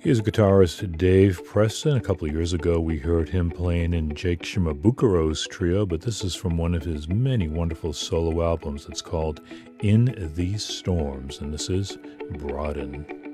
Here's guitarist Dave Preston. A couple of years ago, we heard him playing in Jake Shimabukuro's trio, but this is from one of his many wonderful solo albums. It's called In These Storms, and this is Broaden.